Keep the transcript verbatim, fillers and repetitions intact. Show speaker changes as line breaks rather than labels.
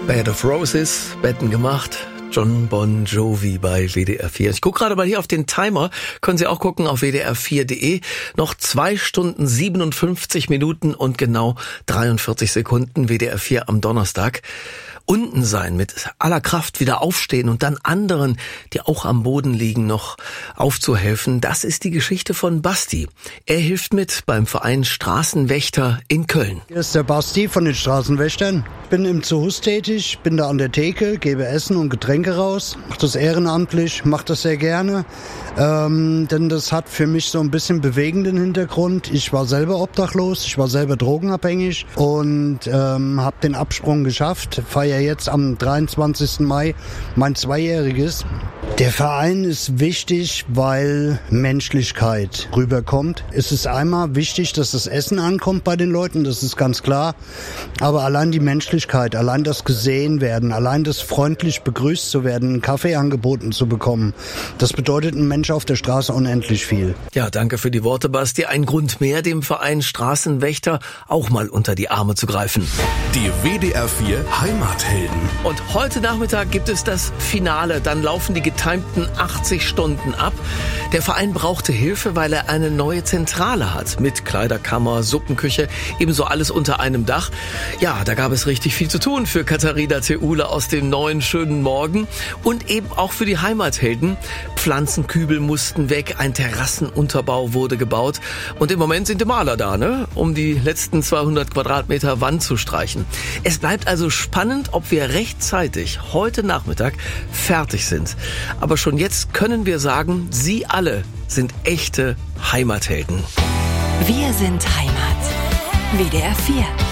Bed of Roses, Betten gemacht. John Bon Jovi bei W D R vier. Ich gucke gerade mal hier auf den Timer. Können Sie auch gucken auf w d r vier punkt d e. Noch zwei Stunden siebenundfünfzig Minuten und genau dreiundvierzig Sekunden. W D R vier am Donnerstag. Unten sein, mit aller Kraft wieder aufstehen und dann anderen, die auch am Boden liegen, noch aufzuhelfen. Das ist die Geschichte von Basti. Er hilft mit beim Verein Straßenwächter in Köln.
Hier ist der Basti von den Straßenwächtern. Ich bin im Zoos tätig, bin da an der Theke, gebe Essen und Getränke raus. Mache das ehrenamtlich, mache das sehr gerne. Ähm, denn das hat für mich so ein bisschen bewegenden Hintergrund. Ich war selber obdachlos, ich war selber drogenabhängig und ähm, habe den Absprung geschafft. Feiere jetzt am dreiundzwanzigsten Mai mein Zweijähriges. Der Verein ist wichtig, weil Menschlichkeit rüberkommt. Es ist einmal wichtig, dass das Essen ankommt bei den Leuten, das ist ganz klar. Aber allein die Menschlichkeit, allein das gesehen werden, allein das freundlich begrüßt zu werden, einen Kaffee angeboten zu bekommen, das bedeutet einem Mensch auf der Straße unendlich viel.
Ja, danke für die Worte, Basti. Ein Grund mehr, dem Verein Straßenwächter auch mal unter die Arme zu greifen.
Die W D R vier Heimathelden.
Und heute Nachmittag gibt es das Finale. Dann laufen die getimten achtzig Stunden ab. Der Verein brauchte Hilfe, weil er eine neue Zentrale hat. Mit Kleiderkammer, Suppenküche, ebenso alles unter einem Dach. Ja, da gab es richtig viel zu tun für Katharina Theule aus dem neuen schönen Morgen. Und eben auch für die Heimathelden. Pflanzenkübel mussten weg, ein Terrassenunterbau wurde gebaut. Und im Moment sind die Maler da, ne? Um die letzten zweihundert Quadratmeter Wand zu streichen. Es bleibt also spannend, ob wir rechtzeitig heute Nachmittag fertig sind. Aber schon jetzt können wir sagen, Sie alle sind echte Heimathelden.
Wir sind Heimat. W D R vier.